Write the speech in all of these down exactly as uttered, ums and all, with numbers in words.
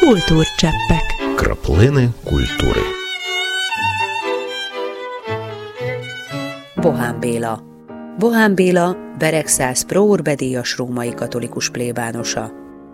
Культурчеппек. Краплини культури. Bohán Béla. Bohán Béla Beregszász próurbedíjas római katolikus plébánosa.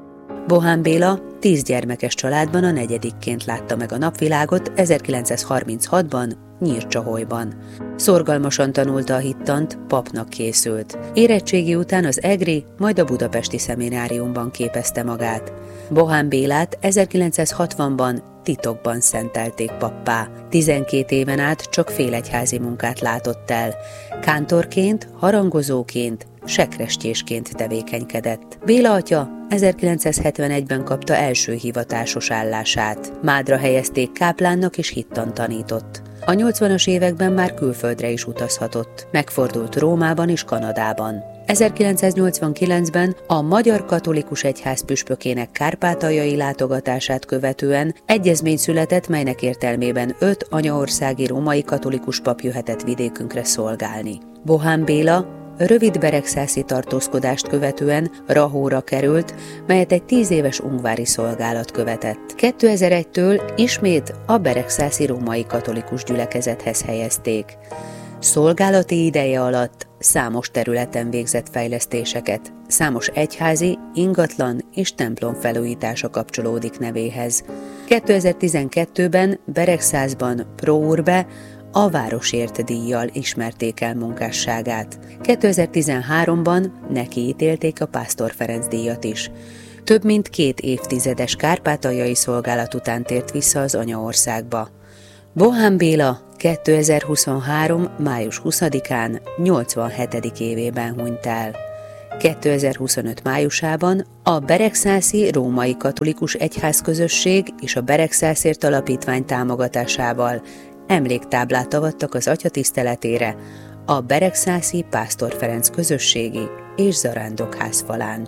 Bohán Béla tíz gyermekes családban a negyedikként látta meg a napvilágot ezerkilencszázharminchatban Nyírcsaholyban. Szorgalmasan tanulta a hittant, papnak készült. Érettségi után az egri, majd a budapesti szemináriumban képezte magát. Bohán Bélát ezerkilencszázhatvanban titokban szentelték pappá. tizenkét éven át csak félegyházi munkát látott el. Kántorként, harangozóként, sekrestyésként tevékenykedett. Béla atya ezerkilencszázhetvenegyben kapta első hivatásos állását. Mádra helyezték káplánnak és hittant tanított. A nyolcvanas években már külföldre is utazhatott. Megfordult Rómában és Kanadában. ezerkilencszáznyolcvankilencben a Magyar Katolikus Egyház püspökének kárpátaljai látogatását követően egyezmény született, melynek értelmében öt anyaországi római katolikus pap jöhetett vidékünkre szolgálni. Bohán Béla rövid beregszászi tartózkodást követően Rahóra került, melyet egy tíz éves ungvári szolgálat követett. kétezer-egytől ismét a beregszászi római katolikus gyülekezethez helyezték. Szolgálati ideje alatt számos területen végzett fejlesztéseket, számos egyházi, ingatlan és templom felújítása kapcsolódik nevéhez. kétezer-tizenkettőben Beregszászban pro urbe a Városért díjjal ismerték el munkásságát. kétezer-tizenháromban neki ítélték a Pásztor Ferenc díjat is. Több mint két évtizedes kárpátaljai szolgálat után tért vissza az anyaországba. Bohán Béla kétezer-huszonhárom. május huszadikán nyolcvanhetedik évében hunyt el. kétezer-huszonöt. májusában a Beregszászi Római Katolikus Egyházközösség és a Beregszászért Alapítvány támogatásával emléktáblát avattak az atya tiszteletére a beregszászi Pásztor Ferenc közösségi és zarándokház falán.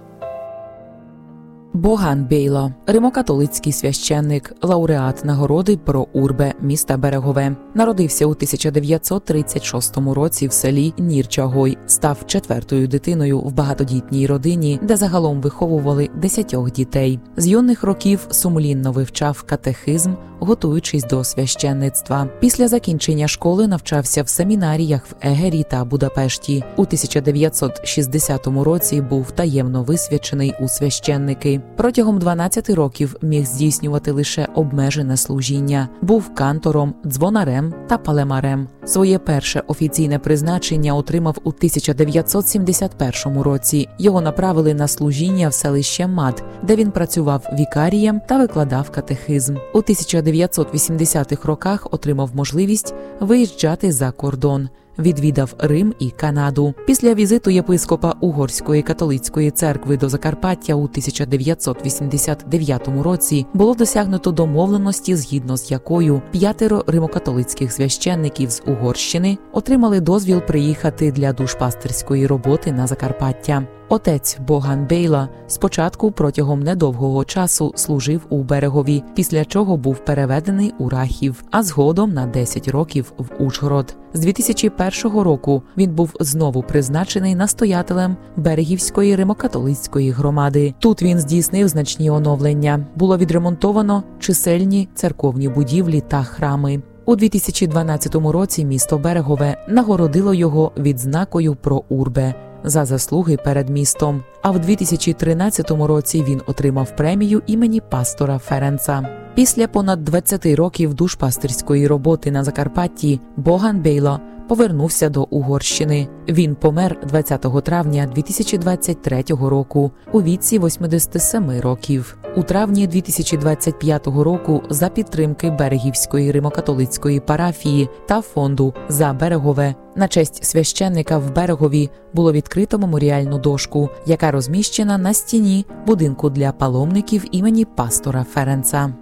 Bohán Béла – римокатолицький священник, лауреат нагороди про урбе міста Берегове. Народився у тисяча дев'ятсот тридцять шостому році в селі Нірчагой. Став четвертою дитиною в багатодітній родині, де загалом виховували десятьох дітей. З юних років сумлінно вивчав катехизм, готуючись до священництва. Після закінчення школи навчався в семінаріях в Егері та Будапешті. У тисяча дев'ятсот шістдесятому році був таємно висвячений у священники. Протягом дванадцяти років міг здійснювати лише обмежене служіння. Був кантором, дзвонарем та палемарем. Своє перше офіційне призначення отримав у тисяча дев'ятсот сімдесят першому році. Його направили на служіння в селище Мад, де він працював вікарієм та викладав катехизм. У тисяча дев'ятсот вісімдесятих роках отримав можливість виїжджати за кордон. Відвідав Рим і Канаду. Після візиту єпископа Угорської католицької церкви до Закарпаття у тисяча дев'ятсот вісімдесят дев'ятому році було досягнуто домовленості, згідно з якою п'ятеро римокатолицьких священників з Угорщини отримали дозвіл приїхати для душпастерської роботи на Закарпаття. Отець Боhán Béla спочатку протягом недовгого часу служив у Берегові, після чого був переведений у Рахів, а згодом на десять років в Ужгород. З дві тисячі першого року він був знову призначений настоятелем Берегівської римокатолицької громади. Тут він здійснив значні оновлення. Було відремонтовано чисельні церковні будівлі та храми. У дві тисячі дванадцятому році місто Берегове нагородило його відзнакою про урбе за заслуги перед містом. А в дві тисячі тринадцятому році він отримав премію імені Пастора Ференца. Після понад двадцяти років душпастерської роботи на Закарпатті Bohán Béla повернувся до Угорщини. Він помер двадцятого травня дві тисячі двадцять третього року у віці восьмидесяти семи років. У травні дві тисячі двадцять п'ятого року за підтримки Берегівської римокатолицької парафії та фонду «За Берегове» на честь священника в Берегові було відкрито меморіальну дошку, яка розміщена на стіні будинку для паломників імені Пастора Ференца.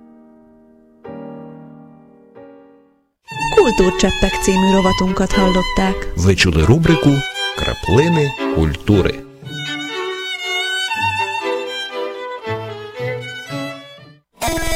Kultúrcseppek című rovatunkat hallották. Ви чули рубрику «Краплини культури».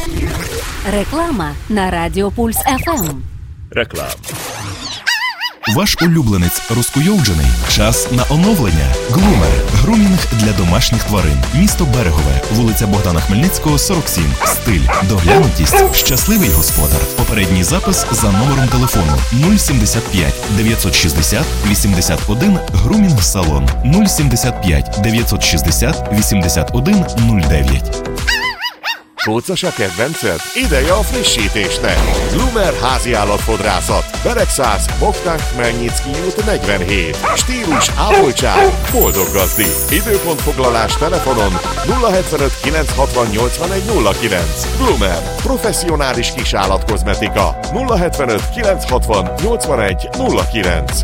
Реклама на Радіо Пульс еф ем. Реклама. Ваш улюбленець розкуйовджений? Час на оновлення. Глумер. Грумінг для домашніх тварин. Місто Берегове. Вулиця Богдана Хмельницького, сорок сім. Стиль. Доглянутість. Щасливий господар. Попередній запис за номером телефону нуль сімдесят п'ять дев'ятсот шістдесят вісімдесят один Грумінг салон нуль сімдесят п'ять дев'ятсот шістдесят вісімдесят один нуль дев'ять. Kócos a kedvenced? Ideje a frissítésnek! Lumer háziállatfodrászat. Beregszász, Bogdán Khmelnycki út negyvenhét. Stílus, ápoltság, boldog gazdi. Időpontfoglalás telefonon nulla hetvenöt kilencszázhatvan nyolcvanegy nulla kilenc. Lumer. Professzionális kisállatkozmetika. nulla hetvenöt kilencszázhatvan nyolcvanegy nulla kilenc.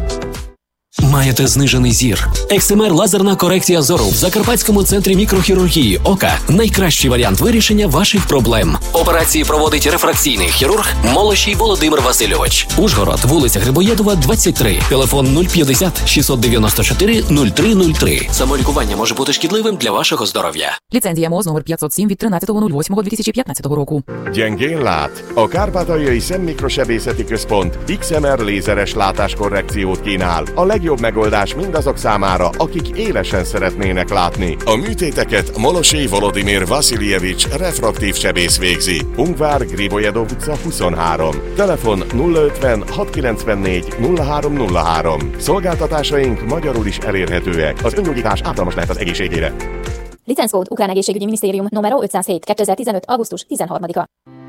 Маєте знижений зір? Ексемер лазерна корекція зору в Закарпатському центрі мікрохірургії ока – найкращий варіант вирішення ваших проблем. Операції проводить рефракційний хірург Молощій Володимир Васильович. Ужгород, вулиця Грибоєдова, двадцять три. Телефон нуль п'ятдесят шістсот дев'яносто чотири нуль три нуль три. Самолікування може бути шкідливим для вашого здоров'я. Ліцензія МОЗ номер п'ятсот сім від тринадцятого лютого дві тисячі п'ятнадцятого року. Gyengén lát? A Kárpátaljai Szemmikrosebészeti Központ iksz em er lézeres látáskorrekciót kínál. A legjobb megoldás mindazok számára, akik élesen szeretnének látni. A műtéteket Molosey Volodymyr Vasiljevics refraktív sebész végzi. Ungvár, Gribojedov utca huszonhárom. Telefon nulla ötven hatszázkilencvennégy nulla három nulla három. Szolgáltatásaink magyarul is elérhetőek. Az öngyógyítás ártalmas lehet az egészségére. Licenckód Ukrán Egészségügyi Minisztérium numero ötszázhét kétezer-tizenöt augusztus tizenharmadika.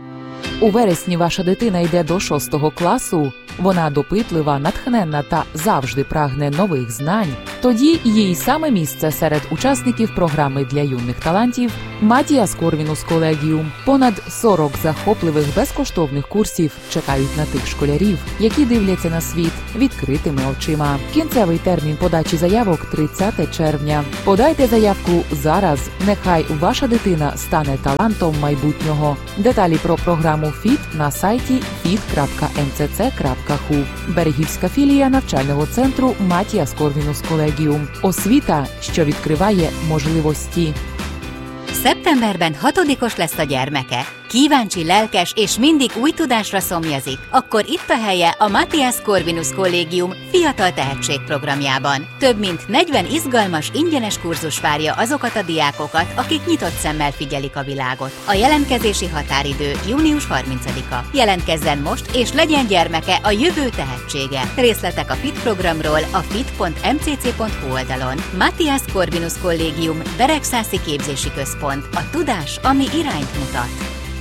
У вересні ваша дитина йде до шостого класу. Вона допитлива, натхненна та завжди прагне нових знань. Тоді їй саме місце серед учасників програми для юних талантів Матіас Корвінус Колегіум. Понад сорок захопливих безкоштовних курсів чекають на тих школярів, які дивляться на світ відкритими очима. Кінцевий термін подачі заявок – тридцяте червня. Подайте заявку зараз. Нехай ваша дитина стане талантом майбутнього. Деталі про програму ФІТ на сайті фіт крапка ем це це крапка ху. Берегівська філія навчального центру Матіас Корвінус Колегіум. Освіта, що відкриває можливості. Szeptemberben hatodikos lesz a gyermeke. Kíváncsi, lelkes és mindig új tudásra szomjazik, akkor itt a helye a Mathias Corvinus Kollégium Fiatal Tehetség programjában. Több mint negyven izgalmas, ingyenes kurzus várja azokat a diákokat, akik nyitott szemmel figyelik a világot. A jelentkezési határidő június harmincadika. Jelentkezzen most, és legyen gyermeke a jövő tehetsége. Részletek a FIT programról a fit pont em cé cé pont hu oldalon. Mathias Corvinus Kollégium Beregszászi Képzési Központ. A tudás, ami irányt mutat.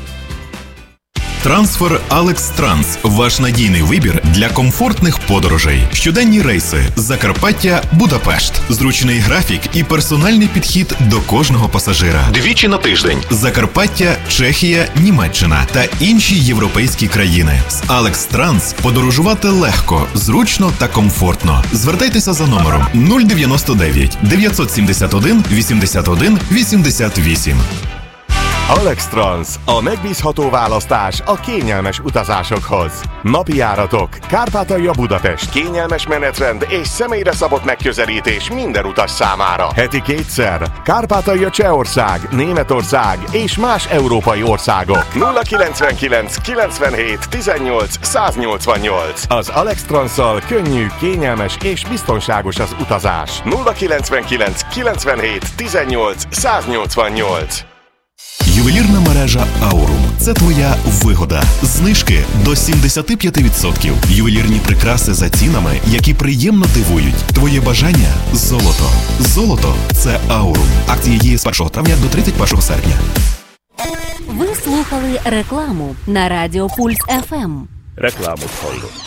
Трансфер Алекс Транс – ваш надійний вибір для комфортних подорожей. Щоденні рейси Закарпаття – Будапешт. Зручний графік і персональний підхід до кожного пасажира. Двічі на тиждень. Закарпаття, Чехія, Німеччина та інші європейські країни. З Алекс Транс подорожувати легко, зручно та комфортно. Звертайтеся за номером нуль дев'яносто дев'ять дев'ятсот сімдесят один вісімдесят один вісімдесят вісім. Alex Trans, a megbízható választás a kényelmes utazásokhoz. Napi járatok, Kárpátalja Budapest, kényelmes menetrend és személyre szabott megközelítés minden utas számára. Heti kétszer, Kárpátalja Csehország, Németország és más európai országok. nulla kilencvenkilenc kilencvenhét tizennyolc száznyolcvannyolc. Az Alex Transszal könnyű, kényelmes és biztonságos az utazás. nulla kilencvenkilenc kilencvenhét tizennyolc száznyolcvannyolc. Ювелірна мережа Аурум – це твоя вигода. Знижки до сімдесят п'ять відсотків. Ювелірні прикраси за цінами, які приємно дивують. Твоє бажання – золото. Золото – це Аурум. Акції діє з першого травня до тридцять першого серпня. Ви слухали рекламу на Радіо Пульс еф ем. Reklámot hallott.